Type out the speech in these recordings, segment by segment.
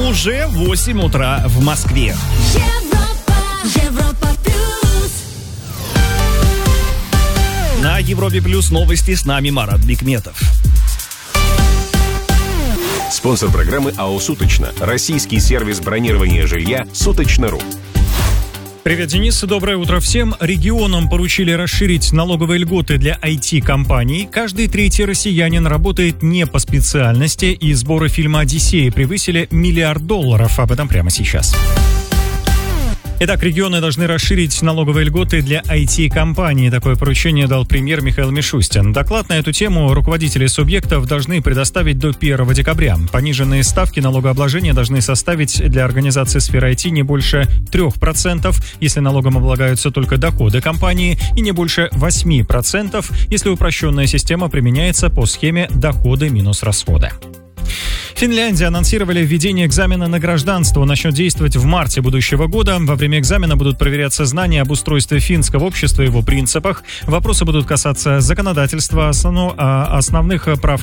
уже 8 утра в Москве. Европа плюс. На Европе Плюс новости, с нами Марат Бикметов. Спонсор программы АО «Суточно». Российский сервис бронирования жилья «Суточно.ру». Привет, Денис. Доброе утро всем. Регионам поручили расширить налоговые льготы для IT-компаний. Каждый третий россиянин работает не по специальности, и сборы фильма «Одиссея» превысили $1 миллиард. Об этом прямо сейчас. Итак, регионы должны расширить налоговые льготы для IT-компаний. Такое поручение дал премьер Михаил Мишустин. Доклад на эту тему руководители субъектов должны предоставить до 1 декабря. Пониженные ставки налогообложения должны составить для организации сферы IT не больше 3%, если налогом облагаются только доходы компании, и не больше 8%, если упрощенная система применяется по схеме доходы минус расходы. В Финляндии анонсировали введение экзамена на гражданство. Он начнет действовать в марте будущего года. Во время экзамена будут проверяться знания об устройстве финского общества и его принципах. Вопросы будут касаться законодательства, основах прав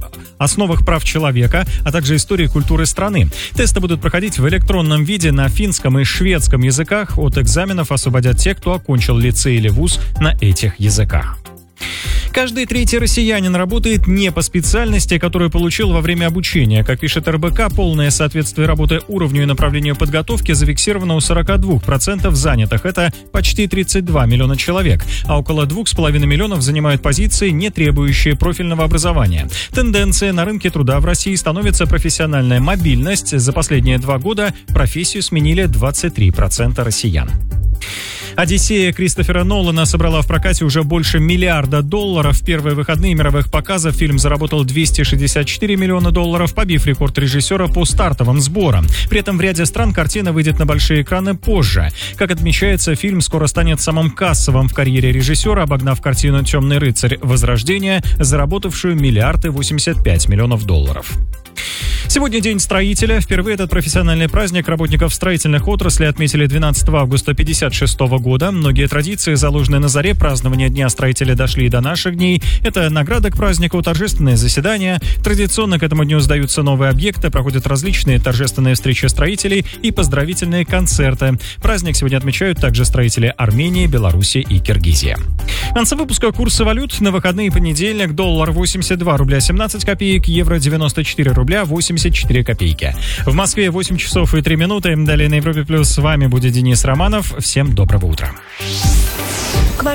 человека, а также истории и культуры страны. Тесты будут проходить в электронном виде на финском и шведском языках. От экзаменов освободят тех, кто окончил лицей или вуз на этих языках. Каждый третий россиянин работает не по специальности, которую получил во время обучения. Как пишет РБК, полное соответствие работы уровню и направлению подготовки зафиксировано у 42% занятых. Это почти 32 миллиона человек. А около 2,5 миллионов занимают позиции, не требующие профильного образования. Тенденция на рынке труда в России становится профессиональная мобильность. За последние 2 года профессию сменили 23% россиян. «Одиссея» Кристофера Нолана собрала в прокате уже больше $1 миллиарда. В первые выходные мировых показов фильм заработал $264 миллиона, побив рекорд режиссера по стартовым сборам. При этом в ряде стран картина выйдет на большие экраны позже. Как отмечается, фильм скоро станет самым кассовым в карьере режиссера, обогнав картину «Темный рыцарь. Возрождение», заработавшую $1,085 миллиона. Сегодня День строителя. Впервые этот профессиональный праздник работников строительных отраслей отметили 12 августа 1956 года. Многие традиции, заложенные на заре празднования Дня строителя, дошли и до наших дней. Это награды к празднику, торжественные заседания. Традиционно к этому дню сдаются новые объекты, проходят различные торжественные встречи строителей и поздравительные концерты. Праздник сегодня отмечают также строители Армении, Беларуси и Киргизии. В конце выпуска курсы валют. На выходные понедельник: доллар 82 рубля 17 копеек, евро 94 рубля 84 копейки. В Москве 8 часов и 3 минуты. Далее на Европе Плюс с вами будет Денис Романов. Всем доброго утра.